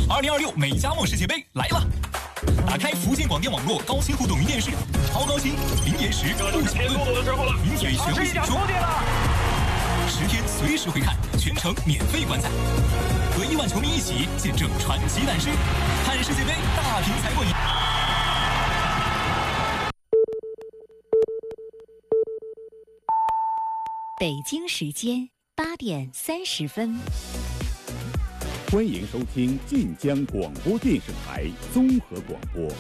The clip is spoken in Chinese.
2026美加墨世界杯来了！打开福建广电网络高清互动云电视，超高清、零延时、不响顿，名嘴全部解说，10天随时回看，全程免费观赛，和亿万球迷一起见证传奇诞生，看世界杯大屏才过瘾。 北京时间8点30分。 欢迎收听晋江广播电视台综合广播。